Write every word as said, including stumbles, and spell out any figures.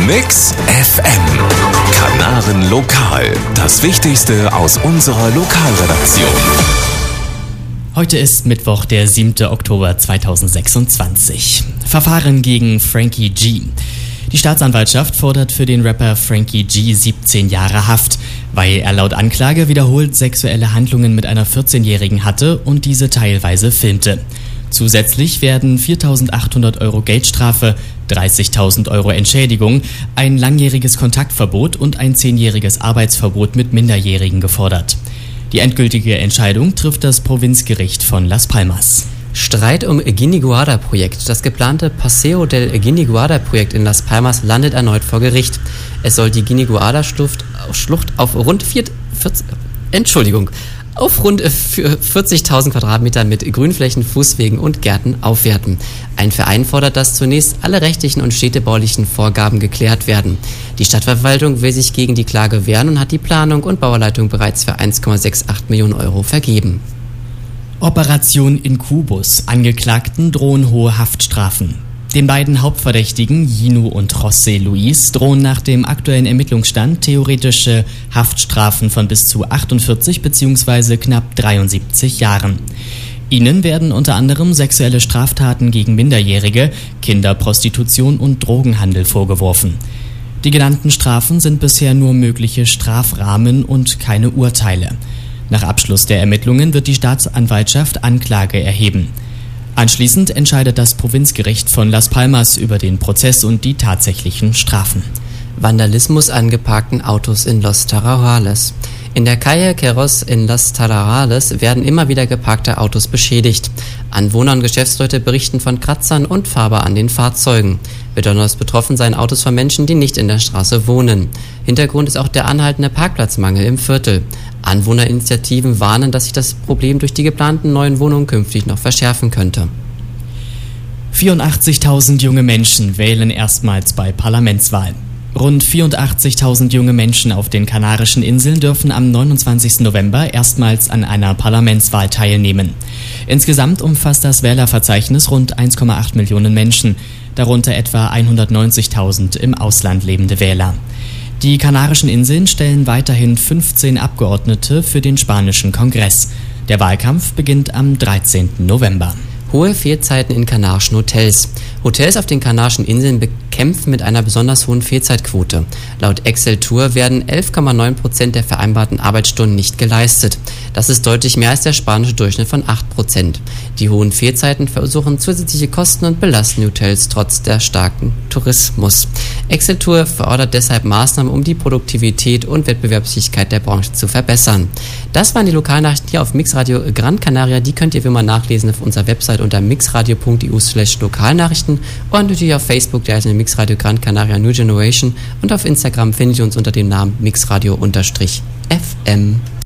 Mix F M. Kanaren Lokal. Das Wichtigste aus unserer Lokalredaktion. Heute ist Mittwoch, der siebter Oktober zweitausendsechsundzwanzig. Verfahren gegen Frankie G. Die Staatsanwaltschaft fordert für den Rapper Frankie G siebzehn Jahre Haft, weil er laut Anklage wiederholt sexuelle Handlungen mit einer vierzehnjährigen hatte und diese teilweise filmte. Zusätzlich werden viertausendachthundert Euro Geldstrafe, dreißigtausend Euro Entschädigung, ein langjähriges Kontaktverbot und ein zehnjähriges Arbeitsverbot mit Minderjährigen gefordert. Die endgültige Entscheidung trifft das Provinzgericht von Las Palmas. Streit um Guiniguada-Projekt. Das geplante Paseo del Guiniguada-Projekt in Las Palmas landet erneut vor Gericht. Es soll die Guiniguada-Schlucht auf rund vierzig, Entschuldigung, auf rund vierzigtausend Quadratmeter mit Grünflächen, Fußwegen und Gärten aufwerten. Ein Verein fordert, dass zunächst alle rechtlichen und städtebaulichen Vorgaben geklärt werden. Die Stadtverwaltung will sich gegen die Klage wehren und hat die Planung und Bauleitung bereits für eins Komma achtundsechzig Millionen Euro vergeben. Operation Incubus. Angeklagten drohen hohe Haftstrafen. Den beiden Hauptverdächtigen, Yinu und José Luis, drohen nach dem aktuellen Ermittlungsstand theoretische Haftstrafen von bis zu achtundvierzig bzw. knapp dreiundsiebzig Jahren. Ihnen werden unter anderem sexuelle Straftaten gegen Minderjährige, Kinderprostitution und Drogenhandel vorgeworfen. Die genannten Strafen sind bisher nur mögliche Strafrahmen und keine Urteile. Nach Abschluss der Ermittlungen wird die Staatsanwaltschaft Anklage erheben. Anschließend entscheidet das Provinzgericht von Las Palmas über den Prozess und die tatsächlichen Strafen. Vandalismus an geparkten Autos in Los Tarajales. In der Calle Queiroz in Los Tarajales werden immer wieder geparkte Autos beschädigt. Anwohner und Geschäftsleute berichten von Kratzern und Farbe an den Fahrzeugen. Besonders betroffen seien Autos von Menschen, die nicht in der Straße wohnen. Hintergrund ist auch der anhaltende Parkplatzmangel im Viertel. Anwohnerinitiativen warnen, dass sich das Problem durch die geplanten neuen Wohnungen künftig noch verschärfen könnte. vierundachtzigtausend junge Menschen wählen erstmals bei Parlamentswahlen. Rund vierundachtzigtausend junge Menschen auf den Kanarischen Inseln dürfen am neunundzwanzigsten November erstmals an einer Parlamentswahl teilnehmen. Insgesamt umfasst das Wählerverzeichnis rund eins Komma acht Millionen Menschen, darunter etwa hundertneunzigtausend im Ausland lebende Wähler. Die Kanarischen Inseln stellen weiterhin fünfzehn Abgeordnete für den spanischen Kongress. Der Wahlkampf beginnt am dreizehnten November. Hohe Fehlzeiten in kanarischen Hotels. Hotels auf den Kanarischen Inseln bekämpfen mit einer besonders hohen Fehlzeitquote. Laut Excel Tour werden elf Komma neun Prozent der vereinbarten Arbeitsstunden nicht geleistet. Das ist deutlich mehr als der spanische Durchschnitt von acht Prozent. Die hohen Fehlzeiten verursachen zusätzliche Kosten und belasten die Hotels trotz der starken Tourismus. Excel Tour verordert deshalb Maßnahmen, um die Produktivität und Wettbewerbsfähigkeit der Branche zu verbessern. Das waren die Lokalnachrichten hier auf Mixradio Gran Canaria. Die könnt ihr wie immer nachlesen auf unserer Website unter mixradio punkt e u slash Lokalnachrichten und natürlich auf Facebook, der heißt Mixradio Gran Canaria New Generation, und auf Instagram findet ihr uns unter dem Namen mixradio-f m.